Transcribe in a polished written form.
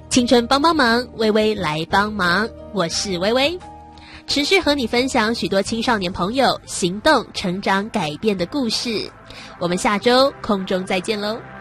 青春帮帮忙，微微来帮忙，我是微微，持续和你分享许多青少年朋友行动、成长、改变的故事。我们下周空中再见喽。